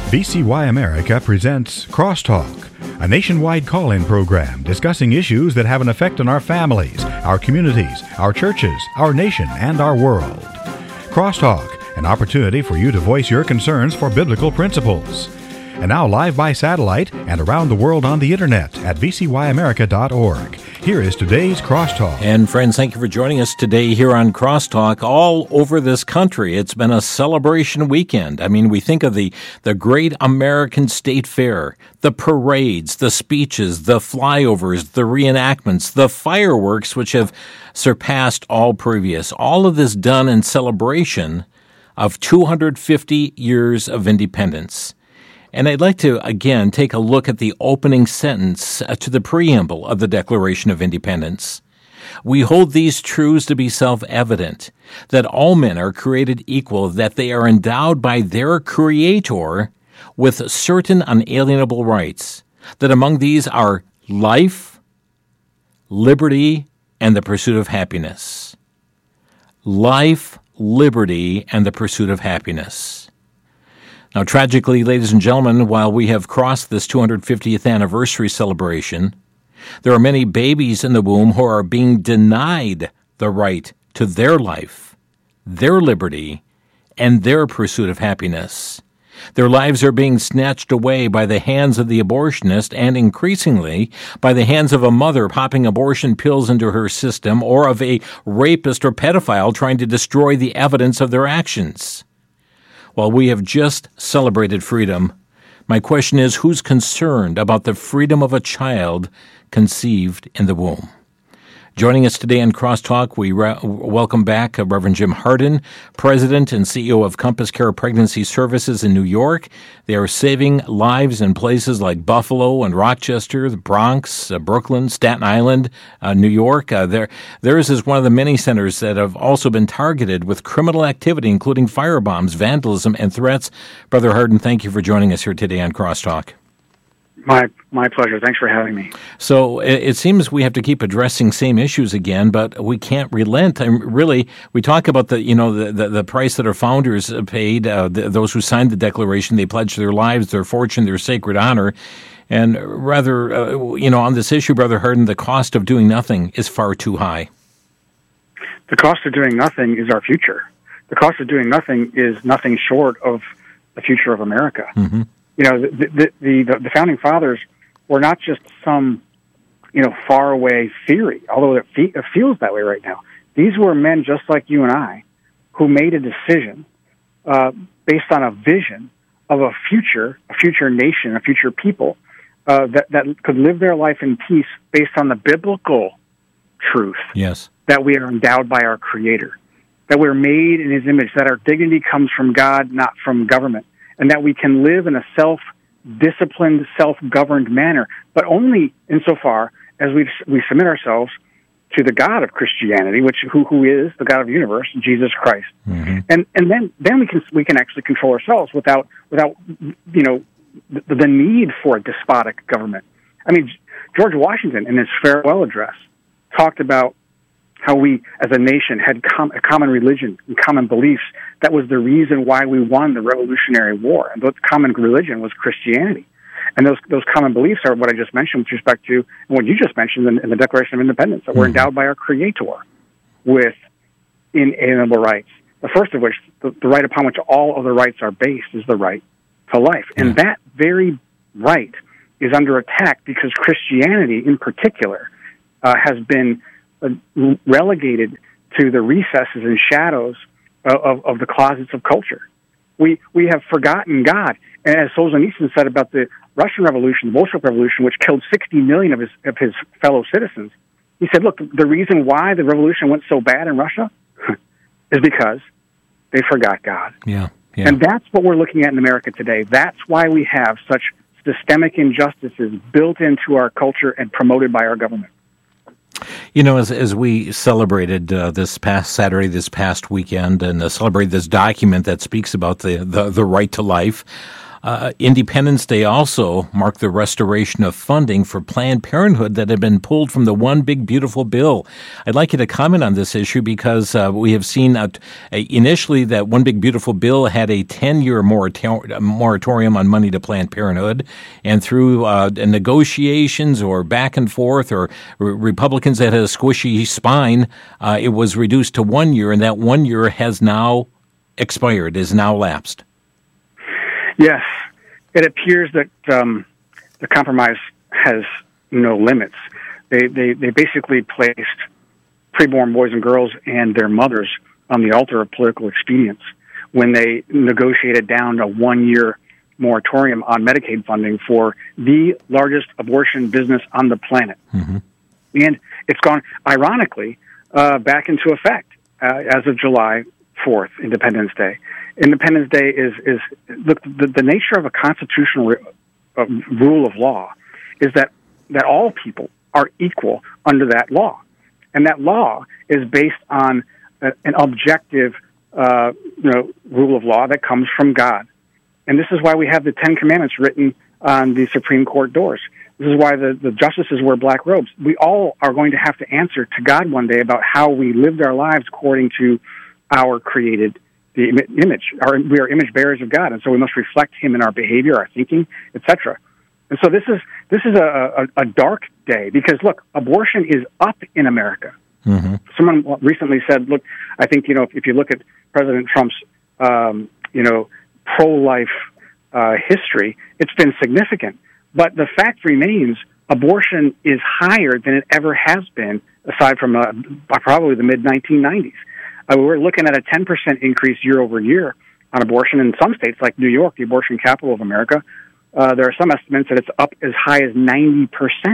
VCY America presents Crosstalk, a nationwide call-in program discussing issues that have an effect on our families, our communities, our churches, our nation, and our world. Crosstalk, an opportunity for you to voice your concerns for biblical principles. And now live by satellite and around the world on the internet at vcyamerica.org. Here is today's Crosstalk. And friends, thank you for joining us today here on Crosstalk all over this country. It's been a celebration weekend. I mean, we think of the great American State Fair, the parades, the speeches, the flyovers, the reenactments, the fireworks, which have surpassed all previous. All of this done in celebration of 250 years of independence. And I'd like to, again, take a look at the opening sentence to the preamble of the Declaration of Independence. We hold these truths to be self-evident, that all men are created equal, that they are endowed by their Creator with certain unalienable rights, that among these are life, liberty, and the pursuit of happiness. Life, liberty, and the pursuit of happiness. Now, tragically, ladies and gentlemen, while we have crossed this 250th anniversary celebration, there are many babies in the womb who are being denied the right to their life, their liberty, and their pursuit of happiness. Their lives are being snatched away by the hands of the abortionist and increasingly by the hands of a mother popping abortion pills into her system or of a rapist or pedophile trying to destroy the evidence of their actions. While we have just celebrated freedom, my question is, who's concerned about the freedom of a child conceived in the womb? Joining us today on Crosstalk, we welcome back Reverend Jim Hardin, President and CEO of Compass Care Pregnancy Services in New York. They are saving lives in places like Buffalo and Rochester, the Bronx, Brooklyn, Staten Island, New York. Theirs is one of the many centers that have also been targeted with criminal activity, including firebombs, vandalism, and threats. Brother Hardin, thank you for joining us here today on Crosstalk. My pleasure. Thanks for having me. So it seems we have to keep addressing same issues again, but we can't relent. Really, we talk about the price that our founders paid, those who signed the Declaration. They pledged their lives, their fortune, their sacred honor. And rather, on this issue, Brother Hardin, the cost of doing nothing is far too high. The cost of doing nothing is our future. The cost of doing nothing is nothing short of the future of America. Mm-hmm. The founding fathers were not just some, faraway theory, although it feels that way right now. These were men just like you and I who made a decision based on a vision of a future nation, a future people that could live their life in peace based on the biblical truth. Yes. That we are endowed by our Creator, that we're made in His image, that our dignity comes from God, not from government, and that we can live in a self-disciplined, self-governed manner, but only insofar as we submit ourselves to the God of Christianity, who is the God of the universe, Jesus Christ. Mm-hmm. And then we can actually control ourselves without the need for a despotic government. I mean, George Washington, in his farewell address, talked about how we, as a nation, had a common religion and common beliefs. That was the reason why we won the Revolutionary War. And that common religion was Christianity. And those common beliefs are what I just mentioned with respect to, and what you just mentioned in the Declaration of Independence, that we're endowed by our Creator with inalienable rights. The first of which, the right upon which all other rights are based, is the right to life. And that very right is under attack because Christianity, in particular, has been relegated to the recesses and shadows of the closets of culture. We have forgotten God. And as Solzhenitsyn said about the Russian Revolution, the Bolshevik Revolution, which killed 60 million of his fellow citizens, he said, look, the reason why the revolution went so bad in Russia is because they forgot God. Yeah. And that's what we're looking at in America today. That's why we have such systemic injustices built into our culture and promoted by our government. As we celebrated this past Saturday, this past weekend, and celebrated this document that speaks about the right to life, Independence Day also marked the restoration of funding for Planned Parenthood that had been pulled from the One Big Beautiful Bill. I'd like you to comment on this issue because we have seen initially that One Big Beautiful Bill had a 10-year moratorium on money to Planned Parenthood, and through negotiations or back and forth or Republicans that had a squishy spine, it was reduced to 1 year, and that 1 year has now expired, is now lapsed. Yes, it appears that the compromise has no limits. They basically placed preborn boys and girls and their mothers on the altar of political expedience when they negotiated down a 1 year moratorium on Medicaid funding for the largest abortion business on the planet. Mm-hmm. And it's gone, ironically, back into effect as of July 4th, Independence Day. Independence Day is look, the nature of a constitutional rule of law is that all people are equal under that law. And that law is based on an objective rule of law that comes from God. And this is why we have the Ten Commandments written on the Supreme Court doors. This is why the justices wear black robes. We all are going to have to answer to God one day about how we lived our lives according to our created the image. We are image bearers of God, and so we must reflect Him in our behavior, our thinking, etc. And so this is a dark day because look, abortion is up in America. Mm-hmm. Someone recently said, "Look, I think if you look at President Trump's pro-life history, it's been significant. But the fact remains, abortion is higher than it ever has been, aside from probably the mid-1990s. We're looking at a 10% increase year over year on abortion in some states like New York, the abortion capital of America. There are some estimates that it's up as high as 90%.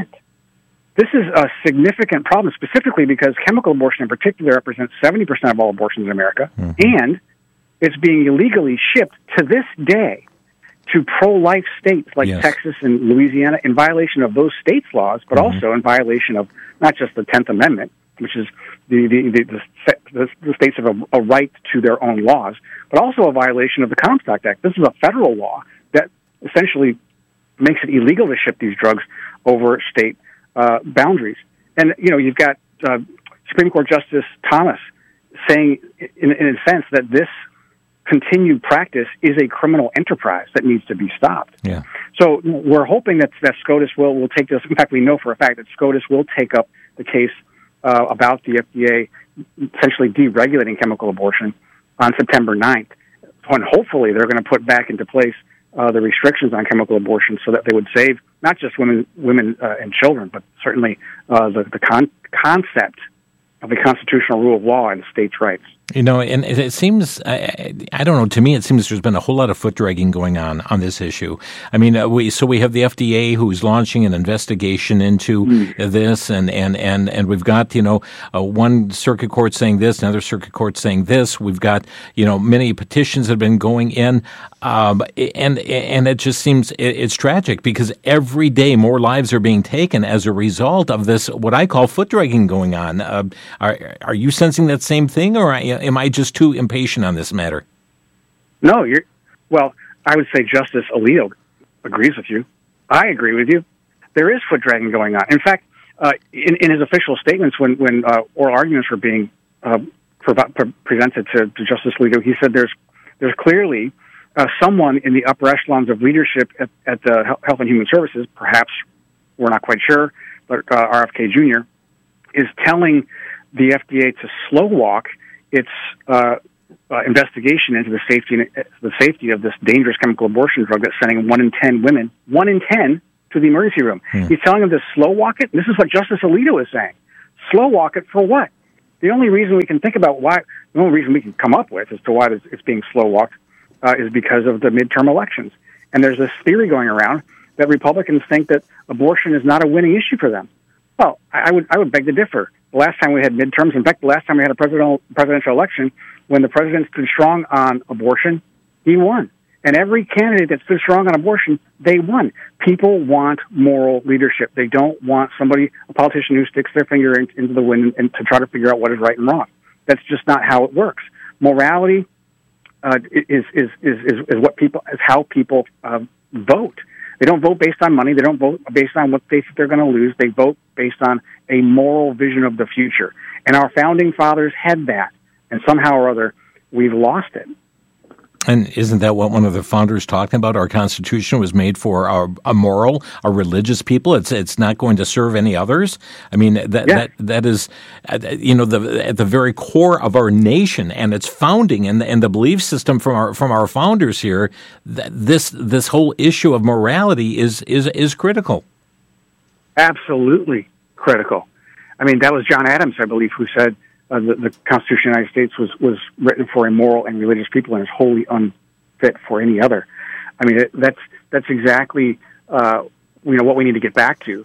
This is a significant problem, specifically because chemical abortion in particular represents 70% of all abortions in America, and it's being illegally shipped to this day to pro-life states like Texas and Louisiana in violation of those states' laws, but also in violation of not just the 10th Amendment, which is the states have a right to their own laws, but also a violation of the Comstock Act. This is a federal law that essentially makes it illegal to ship these drugs over state boundaries. And, you've got Supreme Court Justice Thomas saying, in a sense, that this continued practice is a criminal enterprise that needs to be stopped. Yeah. So we're hoping that SCOTUS will take this. In fact, we know for a fact that SCOTUS will take up the case about the FDA essentially deregulating chemical abortion on September 9th, when hopefully they're going to put back into place the restrictions on chemical abortion so that they would save not just women and children, but certainly the concept of the constitutional rule of law and states' rights. And it seems, I don't know, to me it seems there's been a whole lot of foot-dragging going on this issue. I mean, we have the FDA who's launching an investigation into this, and we've got, one circuit court saying this, another circuit court saying this. We've got, many petitions that have been going in, and it just seems, it's tragic because every day more lives are being taken as a result of this, what I call foot-dragging going on. Are you sensing that same thing, or am I just too impatient on this matter? No, I would say Justice Alito agrees with you. I agree with you. There is foot dragging going on. In fact, in his official statements, when oral arguments were being presented to Justice Alito, he said there's clearly someone in the upper echelons of leadership at the Health and Human Services, perhaps, we're not quite sure, but RFK Jr., is telling the FDA to slow walk its investigation into the safety of this dangerous chemical abortion drug that's sending 1 in 10 women, 1 in 10, to the emergency room. He's telling them to slow walk it. This is what Justice Alito is saying. Slow walk it for what? The only reason we can think about the only reason we can come up with as to why it's being slow walked is because of the midterm elections. And there's this theory going around that Republicans think that abortion is not a winning issue for them. Well, I would beg to differ. The last time we had midterms, in fact, the last time we had a presidential election, when the president stood strong on abortion, he won. And every candidate that stood strong on abortion, they won. People want moral leadership. They don't want a politician who sticks their finger into the wind and to try to figure out what is right and wrong. That's just not how it works. Morality what people is how people vote. They don't vote based on money. They don't vote based on what they think they're going to lose. They vote based on a moral vision of the future. And our founding fathers had that, and somehow or other, we've lost it. And isn't that what one of the founders talked about? Our Constitution was made for a moral, a religious people. It's not going to serve any others. I mean, that is, at the very core of our nation and its founding and the belief system from our founders here. This whole issue of morality is critical. Absolutely critical. I mean, that was John Adams, I believe, who said, the Constitution of the United States was written for a moral and religious people and is wholly unfit for any other. I mean, that's exactly what we need to get back to.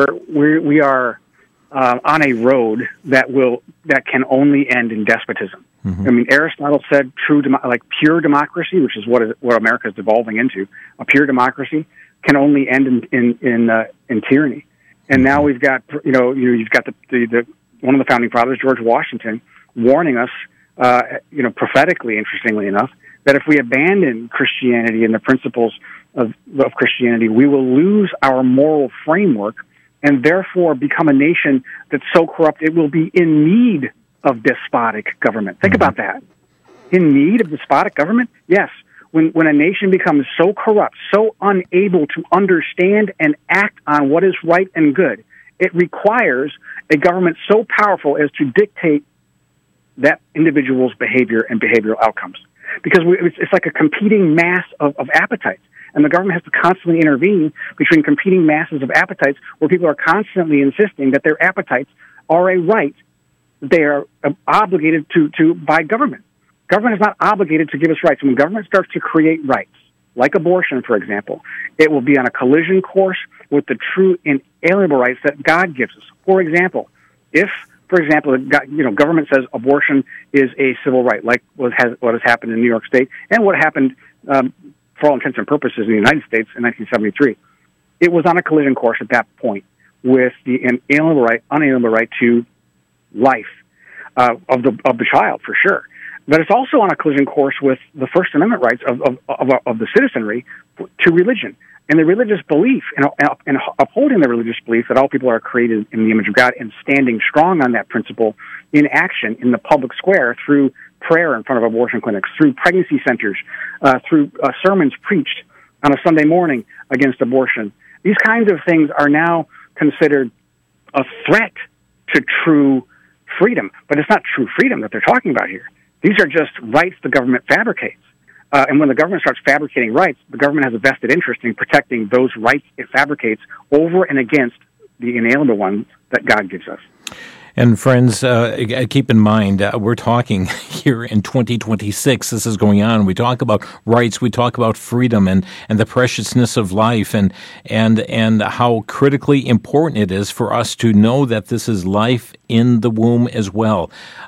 We are on a road that can only end in despotism. Mm-hmm. I mean, Aristotle said pure democracy, which is what America is devolving into. A pure democracy can only end in tyranny. And now we've got you've got the one of the founding fathers, George Washington, warning us, prophetically, interestingly enough, that if we abandon Christianity and the principles of Christianity, we will lose our moral framework and therefore become a nation that's so corrupt it will be in need of despotic government. Think about that. In need of despotic government? Yes. When a nation becomes so corrupt, so unable to understand and act on what is right and good, it requires a government so powerful as to dictate that individual's behavior and behavioral outcomes. Because it's like a competing mass of appetites. And the government has to constantly intervene between competing masses of appetites where people are constantly insisting that their appetites are a right that they are obligated to by government. Government is not obligated to give us rights. When government starts to create rights, like abortion, for example, it will be on a collision course with the true inalienable rights that God gives us. For example, if, government says abortion is a civil right, like what has happened in New York State and what happened, for all intents and purposes, in the United States in 1973, it was on a collision course at that point with the unalienable right to life of the child, for sure. But it's also on a collision course with the First Amendment rights of the citizenry to religion and the religious belief and upholding the religious belief that all people are created in the image of God and standing strong on that principle in action in the public square through prayer in front of abortion clinics, through pregnancy centers, through sermons preached on a Sunday morning against abortion. These kinds of things are now considered a threat to true freedom, but it's not true freedom that they're talking about here. These are just rights the government fabricates. And when the government starts fabricating rights, the government has a vested interest in protecting those rights it fabricates over and against the inalienable ones that God gives us. And friends, keep in mind, we're talking here in 2026. This is going on. We talk about rights. We talk about freedom and the preciousness of life and how critically important it is for us to know that this is life in the womb as well.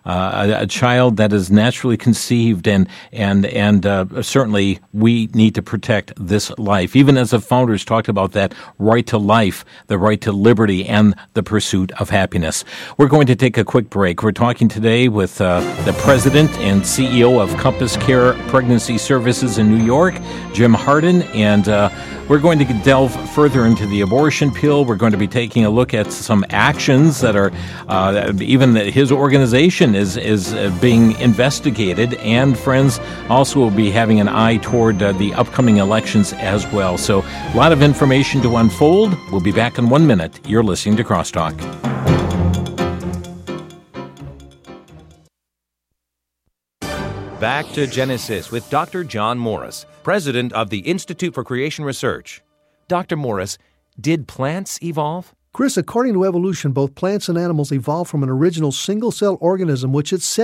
A child that is naturally conceived and certainly we need to protect this life. Even as the founders talked about that right to life, the right to liberty, and the pursuit of happiness. We're going to take a quick break. We're talking today with the president and CEO of Compass Care Pregnancy Services in New York, Jim Hardin, and we're going to delve further into the abortion pill. We're going to be taking a look at some actions that are, even his organization is being investigated, and friends also will be having an eye toward the upcoming elections as well. So a lot of information to unfold. We'll be back in 1 minute. You're listening to Crosstalk. Back to Genesis with Dr. John Morris, president of the Institute for Creation Research. Dr. Morris, did plants evolve? Chris, according to evolution, both plants and animals evolved from an original single-cell organism which itself